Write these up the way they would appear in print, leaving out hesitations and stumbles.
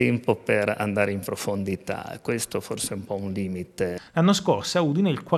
tempo per andare in profondità, questo forse è un po' un limite. L'anno scorso a Udine il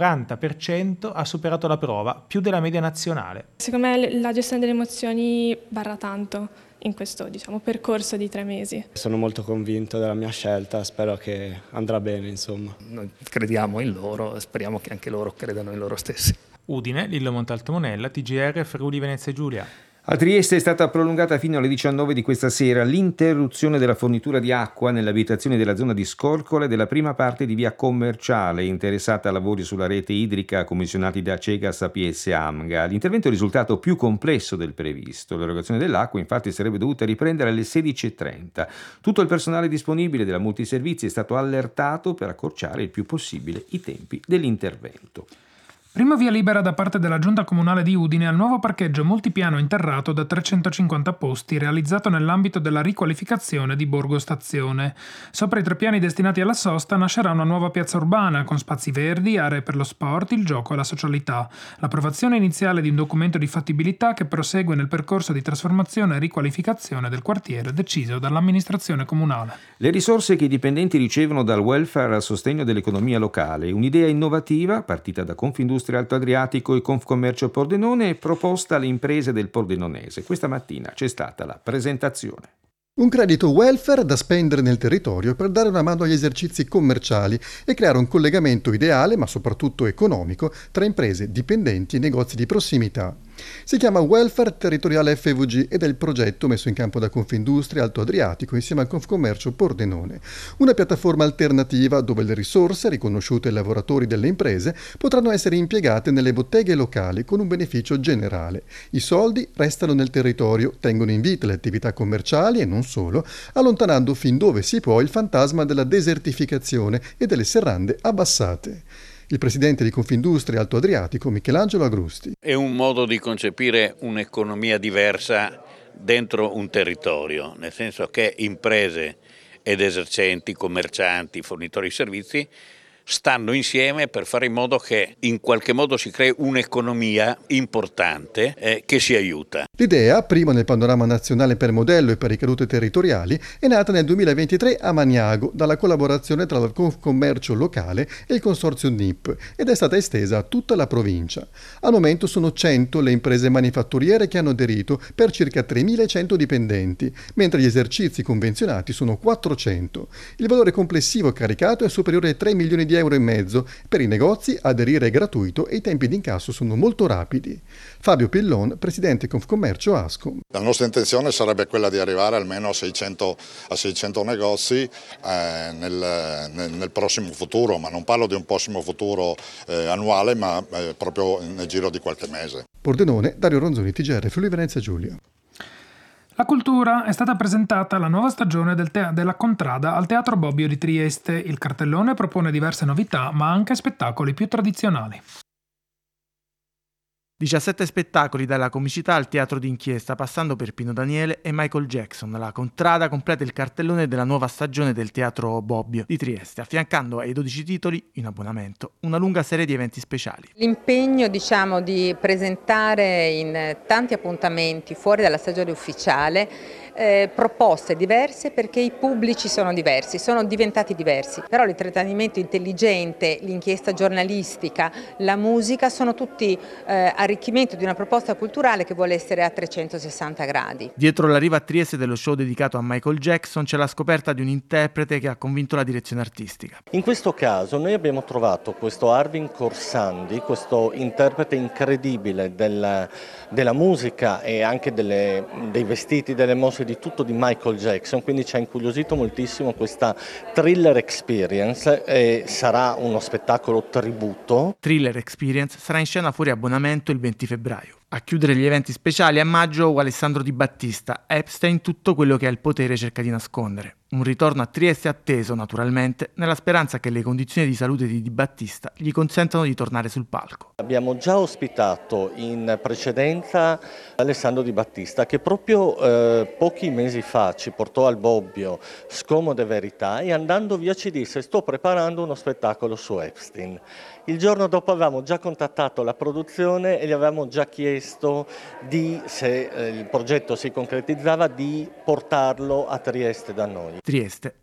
40% ha superato la prova, più della media nazionale. Secondo me la gestione delle emozioni barra tanto in questo percorso di 3 mesi. Sono molto convinto della mia scelta, spero che andrà bene, insomma. Noi crediamo in loro, speriamo che anche loro credano in loro stessi. Udine, Lillo Montalto Monella, TGR, Friuli Venezia Giulia. A Trieste è stata prolungata fino alle 19 di questa sera l'interruzione della fornitura di acqua nelle abitazioni della zona di Scorcole della prima parte di via Commerciale, interessata a lavori sulla rete idrica commissionati da Cegas, APS e AMGA. L'intervento è risultato più complesso del previsto. L'erogazione dell'acqua infatti sarebbe dovuta riprendere alle 16:30. Tutto il personale disponibile della multiservizi è stato allertato per accorciare il più possibile i tempi dell'intervento. Primo via libera da parte della Giunta Comunale di Udine al nuovo parcheggio multipiano interrato da 350 posti realizzato nell'ambito della riqualificazione di Borgo Stazione. Sopra i 3 piani destinati alla sosta nascerà una nuova piazza urbana con spazi verdi, aree per lo sport, il gioco e la socialità. L'approvazione iniziale di un documento di fattibilità che prosegue nel percorso di trasformazione e riqualificazione del quartiere deciso dall'amministrazione comunale. Le risorse che i dipendenti ricevono dal welfare a sostegno dell'economia locale, un'idea innovativa partita da Confindustria Alto Adriatico e Confcommercio Pordenone e proposta alle imprese del Pordenonese. Questa mattina c'è stata la presentazione. Un credito welfare da spendere nel territorio per dare una mano agli esercizi commerciali e creare un collegamento ideale, ma soprattutto economico, tra imprese, dipendenti e negozi di prossimità. Si chiama Welfare Territoriale FVG ed è il progetto messo in campo da Confindustria Alto Adriatico insieme al Confcommercio Pordenone. Una piattaforma alternativa dove le risorse riconosciute ai lavoratori delle imprese potranno essere impiegate nelle botteghe locali con un beneficio generale. I soldi restano nel territorio, tengono in vita le attività commerciali e non solo, allontanando fin dove si può il fantasma della desertificazione e delle serrande abbassate. Il presidente di Confindustria Alto Adriatico, Michelangelo Agrusti. È un modo di concepire un'economia diversa dentro un territorio, nel senso che imprese ed esercenti, commercianti, fornitori di servizi stanno insieme per fare in modo che in qualche modo si crei un'economia importante che si aiuta. L'idea, prima nel panorama nazionale per modello e per ricadute territoriali, è nata nel 2023 a Magnago dalla collaborazione tra il Confcommercio locale e il consorzio NIP ed è stata estesa a tutta la provincia. Al momento sono 100 le imprese manifatturiere che hanno aderito per circa 3.100 dipendenti, mentre gli esercizi convenzionati sono 400. Il valore complessivo caricato è superiore ai 3 milioni di euro e mezzo. Per i negozi aderire è gratuito e i tempi di incasso sono molto rapidi. Fabio Pillon, presidente Confcommercio Ascom. La nostra intenzione sarebbe quella di arrivare almeno a 600 negozi nel prossimo futuro, ma non parlo di un prossimo futuro annuale, ma proprio nel giro di qualche mese. Pordenone, Dario Ronzoni, TGR, Friuli Venezia Giulia. La cultura è stata presentata alla nuova stagione della Contrada al Teatro Bobbio di Trieste. Il cartellone propone diverse novità, ma anche spettacoli più tradizionali. 17 spettacoli dalla comicità al teatro d'inchiesta, passando per Pino Daniele e Michael Jackson. La Contrada completa il cartellone della nuova stagione del Teatro Bobbio di Trieste, affiancando ai 12 titoli in abbonamento una lunga serie di eventi speciali. L'impegno di presentare in tanti appuntamenti fuori dalla stagione ufficiale proposte diverse perché i pubblici sono diversi, sono diventati diversi, però l'intrattenimento intelligente, l'inchiesta giornalistica, la musica sono tutti arricchimento di una proposta culturale che vuole essere a 360 gradi. Dietro la riva a Trieste dello show dedicato a Michael Jackson c'è la scoperta di un interprete che ha convinto la direzione artistica. In questo caso noi abbiamo trovato questo Arvin Corsandi, questo interprete incredibile della musica e anche dei vestiti, delle mosse, di tutto di Michael Jackson, quindi ci ha incuriosito moltissimo questa Thriller Experience e sarà uno spettacolo tributo. Thriller Experience sarà in scena fuori abbonamento il 20 febbraio. A chiudere gli eventi speciali a maggio Alessandro Di Battista, Epstein tutto quello che ha il potere cerca di nascondere. Un ritorno a Trieste atteso naturalmente nella speranza che le condizioni di salute di Di Battista gli consentano di tornare sul palco. Abbiamo già ospitato in precedenza Alessandro Di Battista che proprio pochi mesi fa ci portò al Bobbio Scomode Verità e andando via ci disse: sto preparando uno spettacolo su Epstein. Il giorno dopo avevamo già contattato la produzione e gli avevamo già chiesto chiesto di, se il progetto si concretizzava, di portarlo a Trieste da noi. Trieste,